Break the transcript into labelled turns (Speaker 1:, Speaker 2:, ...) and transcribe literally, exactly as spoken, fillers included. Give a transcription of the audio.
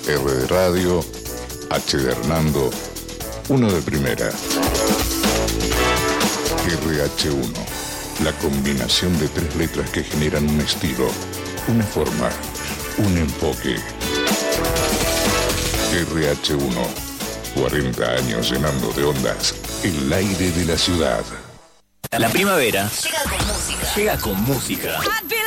Speaker 1: R de radio, H de Hernando, uno de primera. R H uno, la combinación de tres letras que generan un estilo, una forma, un enfoque. R H uno, cuarenta años llenando de ondas el aire de la ciudad.
Speaker 2: La primavera
Speaker 3: llega con música.
Speaker 2: llega con música.